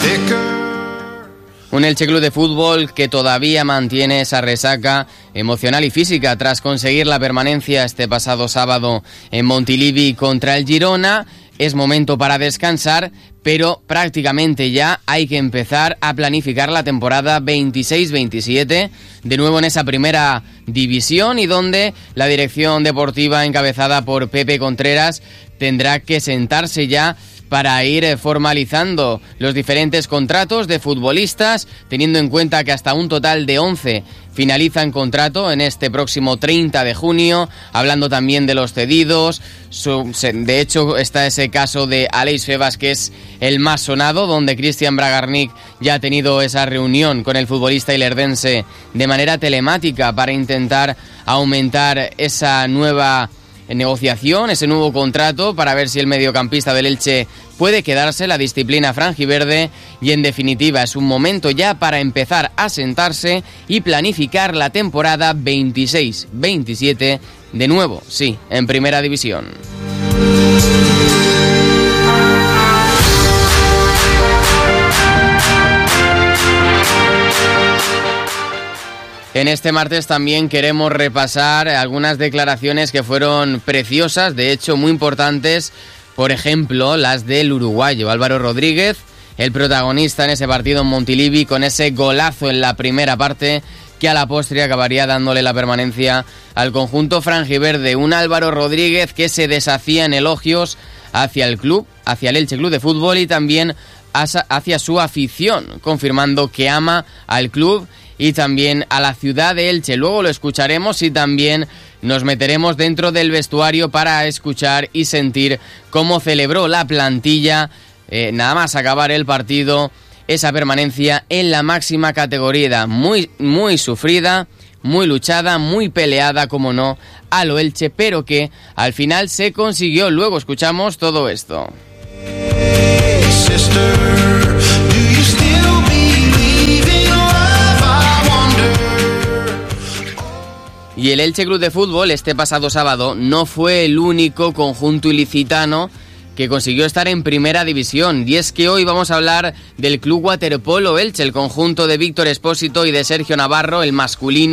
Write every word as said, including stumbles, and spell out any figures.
Un Elche Club de Fútbol que todavía mantiene esa resaca emocional y física tras conseguir la permanencia este pasado sábado en Montilivi contra el Girona. Es momento para descansar, pero prácticamente ya hay que empezar a planificar la temporada veintiséis veintisiete, de nuevo en esa primera división, y donde la dirección deportiva encabezada por Pepe Contreras tendrá que sentarse ya para ir formalizando los diferentes contratos de futbolistas, teniendo en cuenta que hasta un total de once finalizan contrato en este próximo treinta de junio, hablando también de los cedidos. De hecho, está ese caso de Aleix Febas, que es el más sonado, donde Cristian Bragarnik ya ha tenido esa reunión con el futbolista ilerdense de manera telemática para intentar aumentar esa nueva negociación, ese nuevo contrato, para ver si el mediocampista del Elche puede quedarse la disciplina franjiverde. Y en definitiva es un momento ya para empezar a sentarse y planificar la temporada veintiséis veintisiete, de nuevo, sí, en primera división. En este martes también queremos repasar algunas declaraciones que fueron preciosas, de hecho muy importantes. Por ejemplo, las del uruguayo Álvaro Rodríguez, el protagonista en ese partido en Montilivi, con ese golazo en la primera parte que a la postre acabaría dándole la permanencia al conjunto franjiverde. Un Álvaro Rodríguez que se deshacía en elogios hacia el club, hacia el Elche Club de Fútbol y también hacia su afición, confirmando que ama al club y también a la ciudad de Elche. Luego lo escucharemos y también nos meteremos dentro del vestuario para escuchar y sentir cómo celebró la plantilla, eh, nada más acabar el partido, esa permanencia en la máxima categoría. Muy, muy sufrida, muy luchada, muy peleada, como no, a lo Elche, pero que al final se consiguió. Luego escuchamos todo esto. Hey, sister, do you still believe in love? I wonder. Y el Elche Club de Fútbol este pasado sábado no fue el único conjunto ilicitano que consiguió estar en primera división, y es que hoy vamos a hablar del Club Waterpolo Elche, el conjunto de Víctor Espósito y de Sergio Navarro, el masculino.